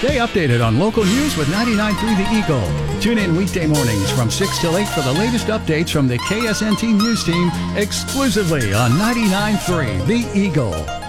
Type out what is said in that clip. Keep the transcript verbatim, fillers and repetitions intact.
Stay updated on local news with ninety-nine point three The Eagle. Tune in weekday mornings from six till eight for the latest updates from the K S N T News Team exclusively on ninety-nine point three The Eagle.